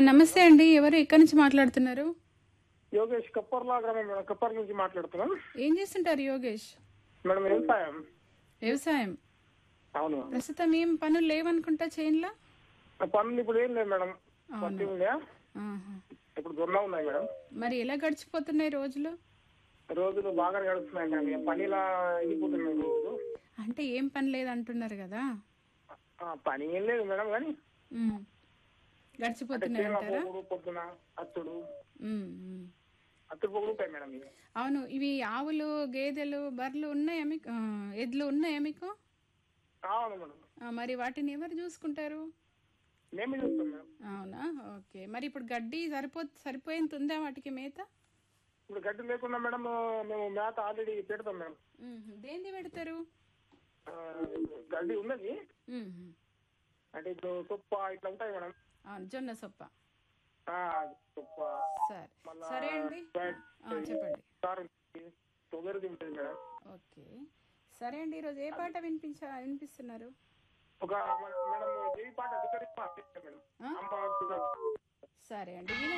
నమస్తే అండి. ఎవరు ఎక్కడి నుంచి మాట్లాడుతున్నారు? యోగేష్ కప్పర్లా గ్రామం మేడం. కప్పర్ నుంచి మాట్లాడుతున్నాం ఏం చేస్తుంటారు యోగేష్? మేడం. వ్యవసాయం. వ్యవసాయం. అవును. ప్రస్తుతం ఏం పనులు లేవనుకుంటా చేన్లా? పనులు ఇప్పుడు ఏం లేదు మేడం. పత్తి ఉందా, ఆహా. ఇప్పుడు జొన్న ఉన్నాయి మేడం. మరి ఎలా గడిచిపోతున్నాయి రోజులు? రోజులు బాగా గడుస్తున్నాయి మేడం. ఇక పనిలా వెళ్ళిపోతున్నాయి రోజులు. అంటే ఏం పని లేదు అంటున్నారు కదా. పని ఏం లేదు మేడం, కానీ ఉమ్. గడిచిపోతున్నాయి అంటారా? పొద్దున అత్తుడు ఉమ్, ఉమ్. అత్తుడు పొగులు ఉంటాయి మేడం. ఇవి అవును. ఇవి ఆవులు, గేదెలు, బర్రెలు ఉన్నాయా మీకు? ఎడ్లు ఉన్నాయా మీకు? అవును మేడం. మరి వాటిని ఎవరు చూసుకుంటారు? మేమే చూస్తాం మేడం. అవునా, ఓకే. మరి ఇప్పుడు గడ్డి సరిపోయేంత ఉందా వాటికి మేత? ఇప్పుడు గడ్డి లేకుండా మేడం మేము మేత ఆల్రెడీ పెడతాం మేడం. దేన్ని పెడతారు? గడ్డి ఉన్నది అంటే ఇప్పుడు సొప్ప ఇట్లా ఉంటాయి మేడం. జొన్న సొప్ప. సొప్ప సరే అండి, చెప్పండి. తొగరిది ఉంటుంది మేడం. ఓకే, సరే అండి. ఈరోజు ఏ పాట వినిపిస్తున్నారు? ఒక మేడం దేవి పాట మేడం. సరే అండి,